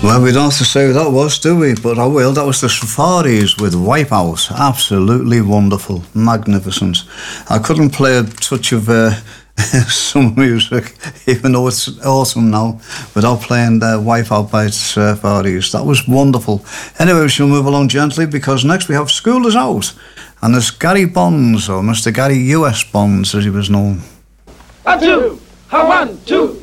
Well, we don't have to say who that was, do we? But I will. That was the Safaris with Wipeout. Absolutely wonderful. Magnificent. I couldn't play a touch of some music, even though it's autumn now, without playing Wipeout by Safaris. That was wonderful. Anyway, we shall move along gently, because next we have School Is Out. And there's Gary Bonds, or Mr. Gary U.S. Bonds, as he was known. 1, 2, 1, 2.